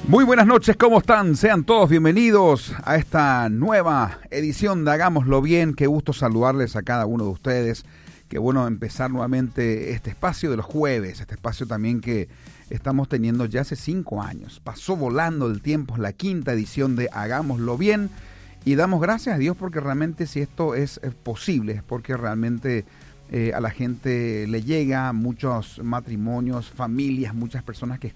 Muy buenas noches, ¿cómo están? Sean todos bienvenidos a esta nueva edición de Hagámoslo Bien. Qué gusto saludarles a cada uno de ustedes. Qué bueno empezar nuevamente este espacio de los jueves, este espacio también que estamos teniendo ya hace 5 años. Pasó volando el tiempo, es la 5ª edición de Hagámoslo Bien y damos gracias a Dios porque realmente si esto es posible, es porque realmente a la gente le llega, muchos matrimonios, familias, muchas personas que